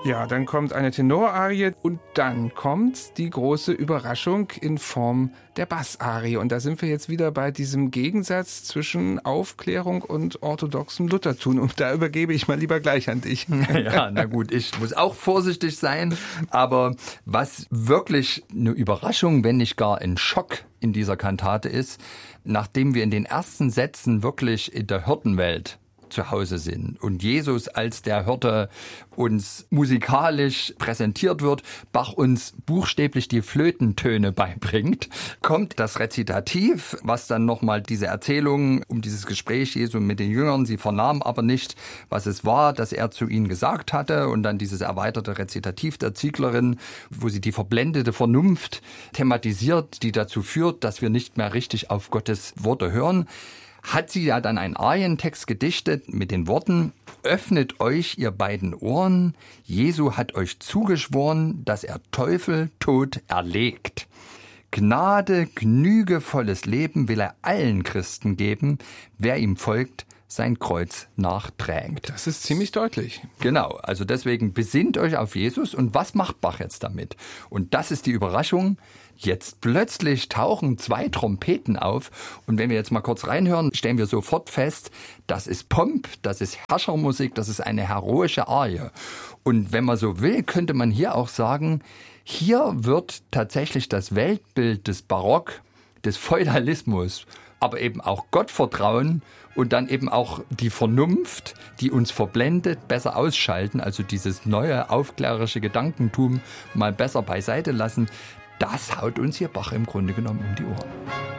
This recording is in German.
Ja, dann kommt eine Tenorarie und dann kommt die große Überraschung in Form der Bassarie. Und da sind wir jetzt wieder bei diesem Gegensatz zwischen Aufklärung und orthodoxem Luthertum. Und da übergebe ich mal lieber gleich an dich. Ja, na gut, ich muss auch vorsichtig sein. Aber was wirklich eine Überraschung, wenn nicht gar ein Schock in dieser Kantate ist, nachdem wir in den ersten Sätzen wirklich in der Hirtenwelt zu Hause sind und Jesus als der Hirte uns musikalisch präsentiert wird, Bach uns buchstäblich die Flötentöne beibringt, kommt das Rezitativ, was dann nochmal diese Erzählung um dieses Gespräch Jesu mit den Jüngern, sie vernahmen aber nicht, was es war, dass er zu ihnen gesagt hatte, und dann dieses erweiterte Rezitativ der Zieglerin, wo sie die verblendete Vernunft thematisiert, die dazu führt, dass wir nicht mehr richtig auf Gottes Worte hören, hat sie ja dann einen Arientext gedichtet mit den Worten: Öffnet euch, ihr beiden Ohren, Jesu hat euch zugeschworen, dass er Teufel tot erlegt. Gnade, gnügevolles Leben will er allen Christen geben, wer ihm folgt, sein Kreuz nachträgt. Das ist ziemlich deutlich. Genau, also deswegen besinnt euch auf Jesus. Und was macht Bach jetzt damit? Und das ist die Überraschung. Jetzt plötzlich tauchen 2 Trompeten auf. Und wenn wir jetzt mal kurz reinhören, stellen wir sofort fest, das ist Pomp, das ist Herrschermusik, das ist eine heroische Arie. Und wenn man so will, könnte man hier auch sagen, hier wird tatsächlich das Weltbild des Barock, des Feudalismus, aber eben auch Gottvertrauen und dann eben auch die Vernunft, die uns verblendet, besser ausschalten, also dieses neue aufklärerische Gedankentum mal besser beiseite lassen, das haut uns hier Bach im Grunde genommen um die Ohren.